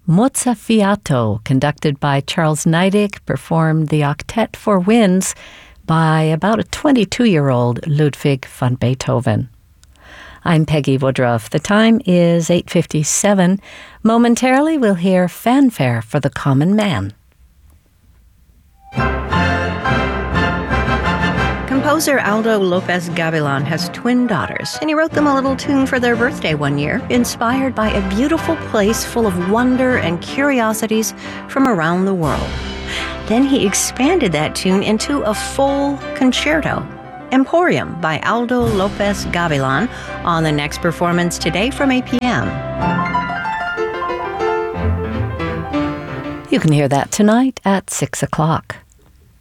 Mozzafiato, conducted by Charles Neidig, performed the Octet for Winds by about a 22-year-old Ludwig van Beethoven. I'm Peggy Woodruff. The time is 8:57. Momentarily, we'll hear Fanfare for the Common Man. Composer Aldo Lopez Gavilan has twin daughters, and he wrote them a little tune for their birthday one year, inspired by a beautiful place full of wonder and curiosities from around the world. Then he expanded that tune into a full concerto. Emporium by Aldo Lopez Gavilan on the next performance today from 8 p.m. You can hear that tonight at 6 o'clock.